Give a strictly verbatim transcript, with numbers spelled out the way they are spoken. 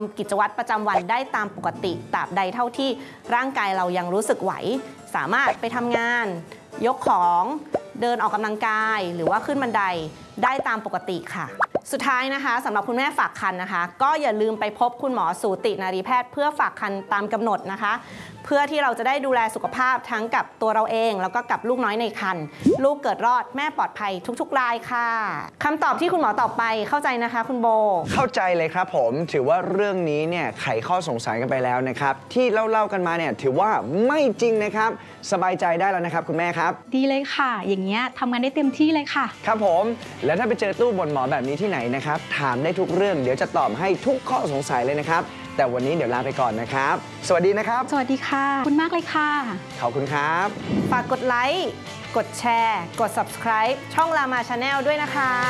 กิจวัตรประจำวันได้ตามปกติตราบใดเท่าที่ร่างกายเรายังรู้สึกไหวสามารถไปทำงานยกของเดินออกกำลังกายหรือว่าขึ้นบันไดได้ตามปกติค่ะสุดท้ายนะคะสำหรับคุณแม่ฝากครรภ์นะคะก็อย่าลืมไปพบคุณหมอสูตินรีแพทย์เพื่อฝากครรภ์ตามกำหนดนะคะเพื่อที่เราจะได้ดูแลสุขภาพทั้งกับตัวเราเองแล้วก็กับลูกน้อยในครรภ์ลูกเกิดรอดแม่ปลอดภัยทุกๆรายค่ะคำตอบที่คุณหมอตอบไปเข้าใจนะคะคุณโบเข้าใจเลยครับผมถือว่าเรื่องนี้เนี่ยไขข้อสงสัยกันไปแล้วนะครับที่เล่าๆกันมาเนี่ยถือว่าไม่จริงนะครับสบายใจได้แล้วนะครับคุณแม่ครับดีเลยค่ะอย่างเงี้ยทำงานได้เต็มที่เลยค่ะครับผมแล้วถ้าไปเจอตู้บ่นหมอแบบนี้ที่ไหนนะครับถามได้ทุกเรื่องเดี๋ยวจะตอบให้ทุกข้อสงสัยเลยนะครับแต่วันนี้เดี๋ยวลาไปก่อนนะครับสวัสดีนะครับสวัสดีค่ะขอบคุณมากเลยค่ะขอบคุณครับฝากกดไลค์กดแชร์กด ซับสไครบ์ ช่อง Rama Channel ด้วยนะคะ